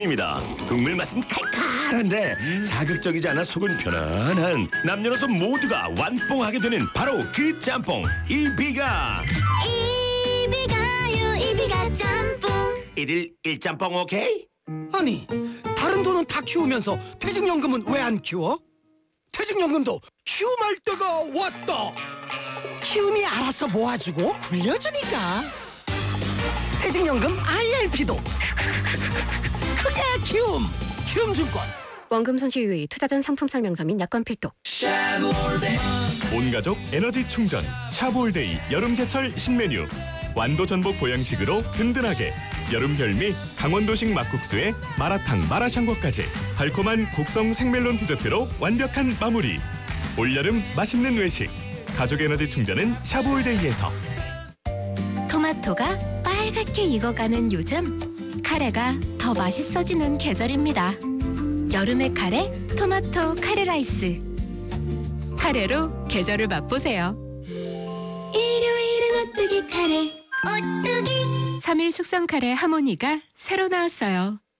입니다. 국물 맛은 칼칼한데 자극적이지 않아 속은 편안한 남녀노소 모두가 완뽕하게 되는 바로 그 짬뽕 이비가. 이비가요 이비가 짬뽕. 일일 1짬뽕 오케이? 아니, 다른 돈은 다 키우면서 퇴직연금은 왜 안 키워? 퇴직연금도 키움할 때가 왔다. 키움이 알아서 모아주고 굴려주니까. 퇴직연금 IRP도 크게 키움증권. 원금 손실 유의, 투자 전 상품 설명서 및 약관 필독. 온가족 에너지 충전 샤브올데이 여름제철 신메뉴. 완도 전복 보양식으로 든든하게. 여름 별미 강원도식 막국수에 마라탕 마라샹궈까지 달콤한 곡성 생멜론 디저트로 완벽한 마무리. 올여름 맛있는 외식 가족 에너지 충전은 샤브올데이에서. 토마토가 빨갛게 익어가는 요즘, 카레가 더 맛있어지는 계절입니다. 여름의 카레, 토마토 카레 라이스. 카레로 계절을 맛보세요. 일요일은 오뚜기 카레. 오뚜기. 3일 숙성 카레 하모니가 새로 나왔어요.